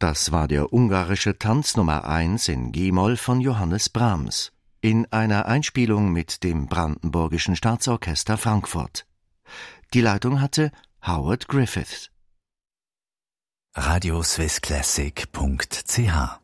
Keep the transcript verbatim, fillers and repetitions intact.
Das war der ungarische Tanz Nummer eins in G-Moll von Johannes Brahms, in einer Einspielung mit dem Brandenburgischen Staatsorchester Frankfurt. Die Leitung hatte Howard Griffiths. radioswissclassic punkt c h